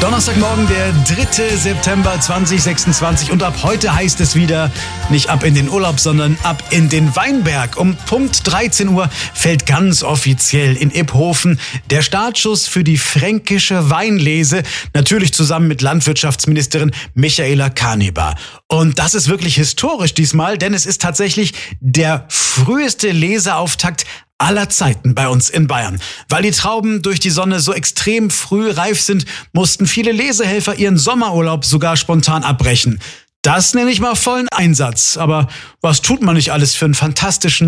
Donnerstagmorgen, der 3. September 2026 und ab heute heißt es wieder nicht ab in den Urlaub, sondern ab in den Weinberg. Um Punkt 13 Uhr fällt ganz offiziell in Iphofen der Startschuss für die fränkische Weinlese, natürlich zusammen mit Landwirtschaftsministerin Michaela Kaneber. Und das ist wirklich historisch diesmal, denn es ist tatsächlich der früheste Leseauftakt aller Zeiten bei uns in Bayern. Weil die Trauben durch die Sonne so extrem früh reif sind, mussten viele Lesehelfer ihren Sommerurlaub sogar spontan abbrechen. Das nenne ich mal vollen Einsatz. Aber was tut man nicht alles für einen fantastischen